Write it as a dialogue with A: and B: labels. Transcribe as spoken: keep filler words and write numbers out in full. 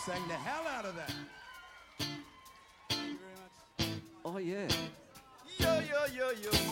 A: sang the hell out of that.
B: Oh, yeah.
A: Yo, yo, yo, yo.